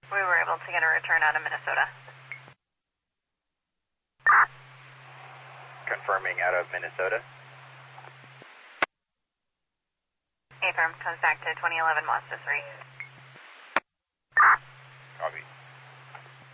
We were able to get a return out of Minnesota. Confirming out of Minnesota. Affirm, comes back to 2011 Mazda 3.